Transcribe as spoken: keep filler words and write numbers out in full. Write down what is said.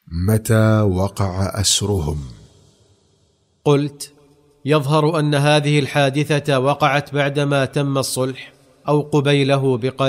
متى وقع أسرهم؟ قلت: يظهر أن هذه الحادثة وقعت بعدما تم الصلح أو قبيله بقليل.